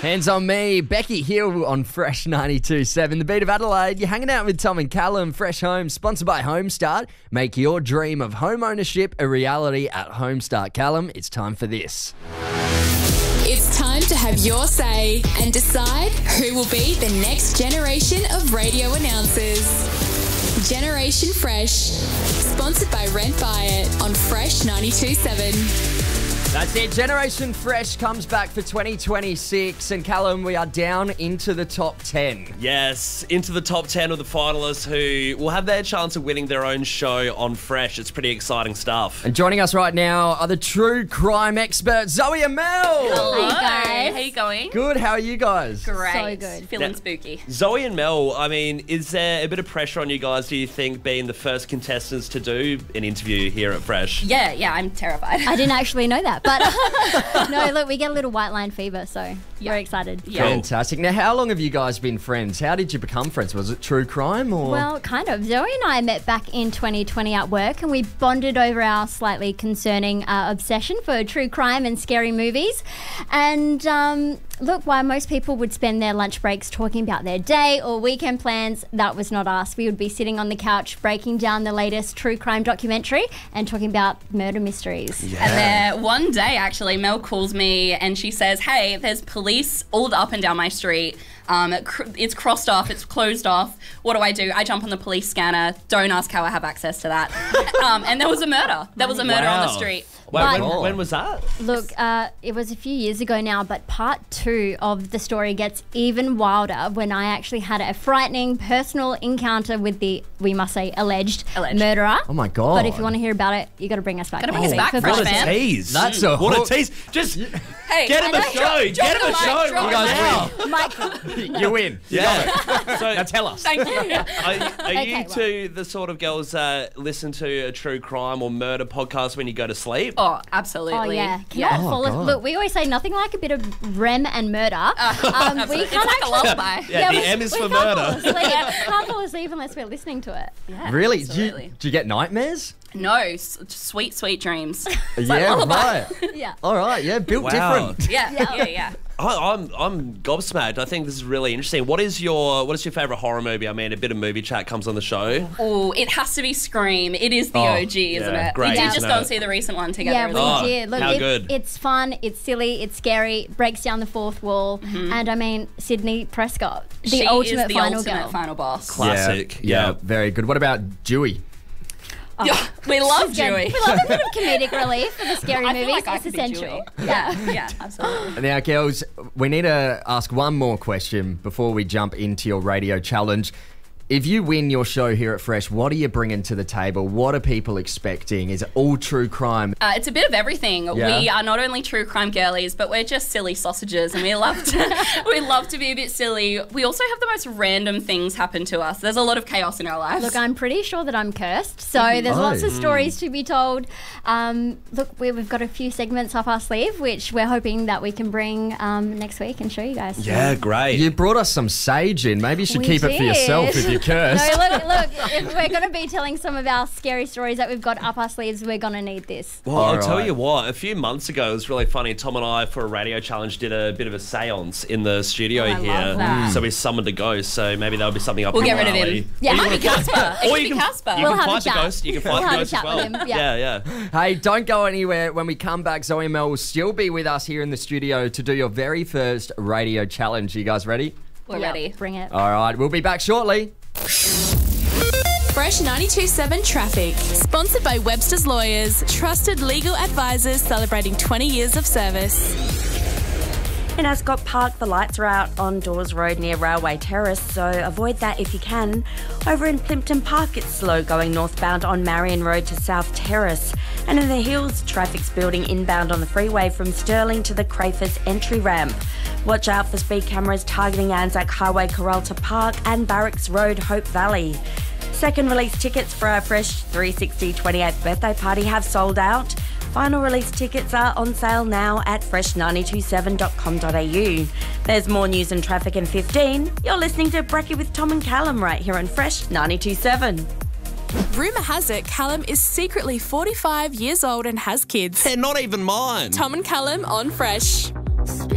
Hands on me, Becky Hill on Fresh 92.7. The Beat of Adelaide. You're hanging out with Tom and Callum. Fresh Home, sponsored by Homestart. Make your dream of home ownership a reality at Homestart. Callum, it's time for this. It's time to have your say and decide who will be the next generation of radio announcers. Generation Fresh, sponsored by Rent Buy It on Fresh 92.7. That's it. Generation Fresh comes back for 2026. And Callum, we are down into the top 10. Yes, into the top 10 of the finalists who will have their chance of winning their own show on Fresh. It's pretty exciting stuff. And joining us right now are the true crime experts, Zoe and Mel. Hello. Hey guys. How you going? Good. How are you guys? Great. So good. Feeling Yeah. spooky. Zoe and Mel, I mean, is there a bit of pressure on you guys, do you think, being the first contestants to do an interview here at Fresh? Yeah, I'm terrified. I didn't actually know that, but no, look, we get a little white line fever, so we're excited. Yeah. Fantastic. Now, how long have you guys been friends? How did you become friends? Was it true crime or? Well, kind of. Zoe and I met back in 2020 at work, and we bonded over our slightly concerning obsession for true crime and scary movies. And look, while most people would spend their lunch breaks talking about their day or weekend plans, that was not us. We would be sitting on the couch breaking down the latest true crime documentary and talking about murder mysteries. Yeah. And then one day, actually, Mel calls me and she says, hey, there's police all up and down my street. It's crossed off, it's closed off. What do? I jump on the police scanner. Don't ask how I have access to that. And there was a murder. There was a murder on the street. Wow, But- when was that? Look, it was a few years ago now, but part 2 of the story gets even wilder when I actually had a frightening personal encounter with the, we must say, alleged murderer. Oh my God. But if you want to hear about it, you got to bring us back. Gotta bring us next back, week for Fresh part fam. two. Tease. That's a What hook. a tease. Just Hey, get him a show. Get him a show. drop You the guys mic. win. Mike, You win. Yeah. So Now tell us. Thank you. Are Okay, you well. two the sort of girls that listen to a true crime or murder podcast when you go to sleep? Oh, absolutely. oh yeah, Yeah. cannot fall God. Look, we always say nothing like a bit of REM and murder. We Absolutely. It's can't like a actually. lullaby. Yeah, the we- M is we for can't fall murder. asleep. Can't fall asleep unless we're listening to it. Yeah, Really? absolutely. Do you get nightmares? No, sweet, sweet dreams. Yeah, right. Yeah. All right, yeah, built Wow. different. Yeah. I'm gobsmacked. I think this is really interesting. What is your favourite horror movie? I mean, a bit of movie chat comes on the show. Oh, it has to be Scream. It is the Oh, OG, isn't yeah, it? great, we did isn't just go it? and see the recent one together. Yeah, as we well. Oh, did. Look, how good. It's fun, it's silly, it's scary, breaks down the fourth wall, and I mean, Sydney Prescott, the She ultimate is the final ultimate girl. final boss. Classic. Yeah, Yeah. very good. What about Dewey? Yeah, we love She's good. Dewey. We love a bit of comedic relief for the scary I feel movies. like I It's could be essential. Dewey. Yeah, absolutely. Now, girls, we need to ask one more question before we jump into your radio challenge. If you win your show here at Fresh, what are you bringing to the table? What are people expecting? Is it all true crime? It's a bit of everything. Yeah. We are not only true crime girlies, but we're just silly sausages, and we love to be a bit silly. We also have the most random things happen to us. There's a lot of chaos in our lives. Look, I'm pretty sure that I'm cursed, so there's Oh. lots of stories to be told. Look, we've got a few segments up our sleeve, which we're hoping that we can bring next week and show you guys. Yeah, great. You brought us some sage in. Maybe you should We keep it for yourself did. if you're cursed. No, look, if we're going to be telling some of our scary stories that we've got up our sleeves, we're going to need this. Well, I'll All tell right. you what, a few months ago, it was really funny. Tom and I, for a radio challenge, did a bit of a seance in the studio I here. love that. So we summoned a ghost, so maybe that'll be something up We'll your get rid of alley. him. Yeah. It might be Casper. It Or could you be can, Casper. you We'll can have a fight the chat. ghost. You can We'll fight the have a ghost as chat with well. him, yeah. Yeah. Hey, don't go anywhere. When we come back, Zoe and Mel will still be with us here in the studio to do your very first radio challenge. You guys ready? We're Yep, ready. Bring it. All right, we'll be back shortly. Fresh 92.7 Traffic, sponsored by Webster's Lawyers, trusted legal advisors celebrating 20 years of service. In Ascot Park, the lights are out on Dawes Road near Railway Terrace, so avoid that if you can. Over in Plimpton Park, it's slow going northbound on Marion Road to South Terrace. And in the Hills, traffic's building inbound on the freeway from Stirling to the Crayfus entry ramp. Watch out for speed cameras targeting Anzac Highway, Coralta Park and Barracks Road, Hope Valley. Second release tickets for our Fresh 360 28th birthday party have sold out. Final release tickets are on sale now at fresh927.com.au. There's more news and traffic in 15. You're listening to Brekkie with Tom and Callum right here on Fresh 92.7. Rumour has it Callum is secretly 45 years old and has kids. They're not even mine. Tom and Callum on Fresh.